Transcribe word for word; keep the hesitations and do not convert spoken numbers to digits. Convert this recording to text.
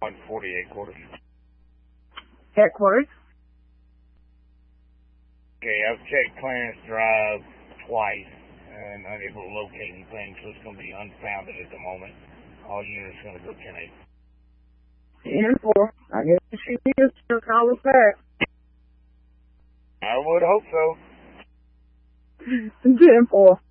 one forty-eight quarters. Headquarters. Okay, I've checked Clarence Drive twice and unable to locate anything, so it's going to be unfounded at the moment. All units are going to go ten eight. ten four. I guess she is. She'll call us back. I would hope so. ten four.